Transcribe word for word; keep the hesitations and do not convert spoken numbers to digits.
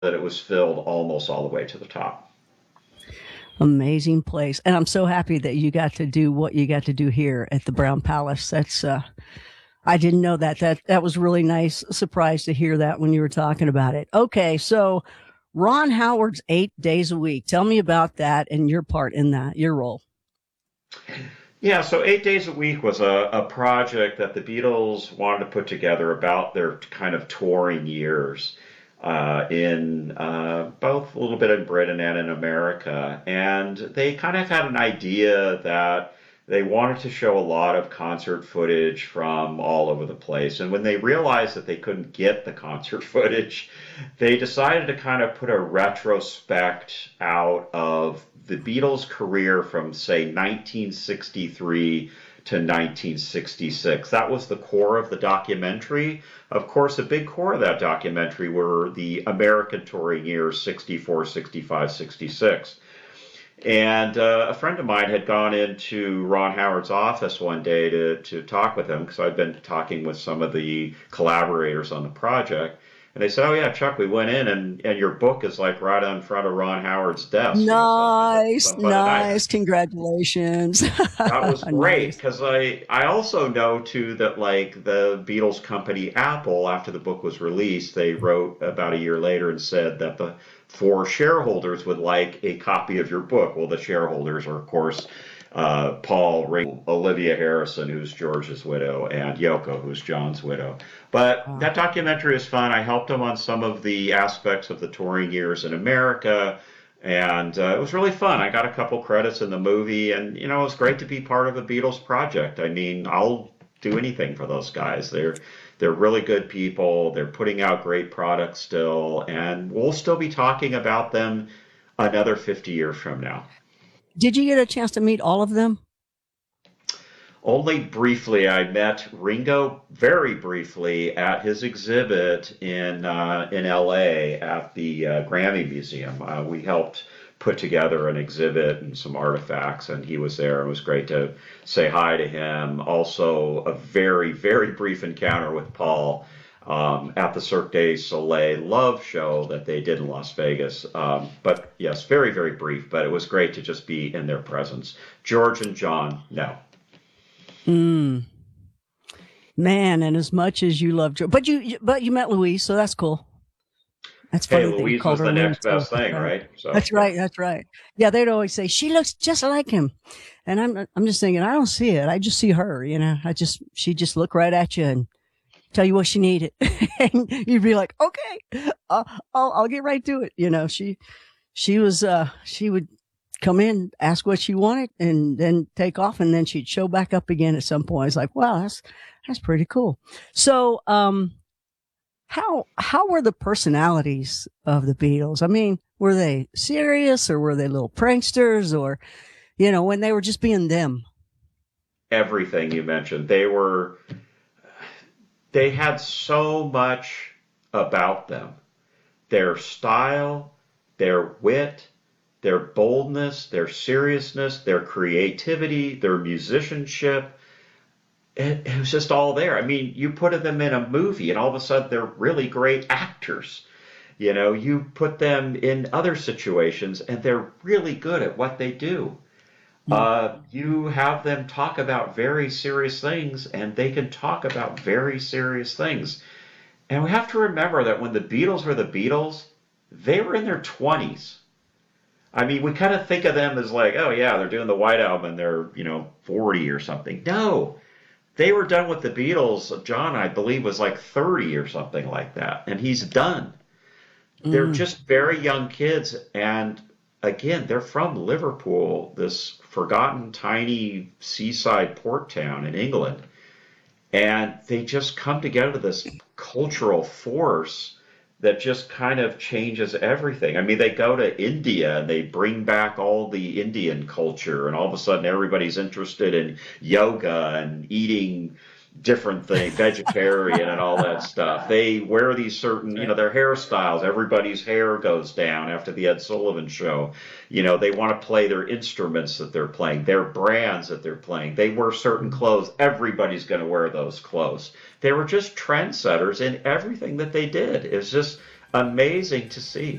that it was filled almost all the way to the top. Amazing place. And I'm so happy that you got to do what you got to do here at the Brown Palace. That's, uh, I didn't know that. That, that was really nice surprise to hear that when you were talking about it. Okay. So Ron Howard's eight days a week. Tell me about that and your part in that, your role. Yeah, so Eight Days a Week was a, a project that the Beatles wanted to put together about their kind of touring years uh, in uh, both a little bit in Britain and in America. And they kind of had an idea that they wanted to show a lot of concert footage from all over the place. And when they realized that they couldn't get the concert footage, they decided to kind of put a retrospect out of the Beatles' career from, say, nineteen sixty-three to nineteen sixty-six. That was the core of the documentary. Of course, a big core of that documentary were the American touring years sixty-four, sixty-five, sixty-six. And uh, a friend of mine had gone into Ron Howard's office one day to, to talk with him because I'd been talking with some of the collaborators on the project. And they said, "Oh yeah, Chuck, we went in and, and your book is like right in front of Ron Howard's desk, you know, something Nice, some fun night." nice. Congratulations. That was great Nice. because I I also know too that like the Beatles company Apple, after the book was released, they wrote about a year later and said that the four shareholders would like a copy of your book. Well, the shareholders are of course uh, Paul, Ring, Olivia Harrison, who's George's widow, and Yoko, who's John's widow. But Wow. that documentary is fun. I helped him on some of the aspects of the touring years in America, and uh, it was really fun. I got a couple credits in the movie, and you know, it was great to be part of a Beatles project. I mean, I'll do anything for those guys. They're they're really good people. They're putting out great products still, and we'll still be talking about them another fifty years from now. Did you get a chance to meet all of them? Only briefly, I met Ringo very briefly at his exhibit in uh, in L A at the uh, Grammy Museum. Uh, we helped put together an exhibit and some artifacts, and he was there. It was great to say hi to him. Also, a very very brief encounter with Paul um, at the Cirque du Soleil Love show that they did in Las Vegas. Um, but yes, very very brief. But it was great to just be in their presence. George and John, no. Mm, man, and as much as you love Joe, but you, but you met Louise, so that's cool. That's Hey, funny that you Louise called was her the Louise next too. best That's thing, right. right? So, That's yeah. right. That's right. Yeah, they'd always say she looks just like him, and I'm, I'm just thinking I don't see it. I just see her. You know, I just she just look right at you and tell you what she needed, and you'd be like, okay, I'll, I'll I'll get right to it. You know, she she was uh she would come in, ask what she wanted, and then take off, and then she'd show back up again at some point. It's like, wow, that's that's pretty cool. So, um, how how were the personalities of the Beatles? I mean, were they serious or were they little pranksters or you know when they were just being them? Everything you mentioned, they were, they had so much about them. Their style, their wit, their boldness, their seriousness, their creativity, their musicianship. It, it was just all there. I mean, you put them in a movie and all of a sudden they're really great actors. You know, you put them in other situations and they're really good at what they do. Mm. Uh, you have them talk about very serious things, and they can talk about very serious things. And we have to remember that when the Beatles were the Beatles, they were in their twenties. I mean, we kind of think of them as like, oh yeah, they're doing the White Album and they're, you know, forty or something. No, they were done with the Beatles. John, I believe, was like thirty or something like that, and he's done. They're Mm. just very young kids, and again, they're from Liverpool, this forgotten tiny seaside port town in England, and they just come together to this cultural force that just kind of changes everything. I mean, they go to India and they bring back all the Indian culture, and all of a sudden everybody's interested in yoga and eating different thing, vegetarian and all that stuff. They wear these certain, you know, their hairstyles. Everybody's hair goes down after the Ed Sullivan show. You know, they want to play their instruments that they're playing, their brands that they're playing. They wear certain clothes. Everybody's going to wear those clothes. They were just trendsetters in everything that they did. It's just amazing to see.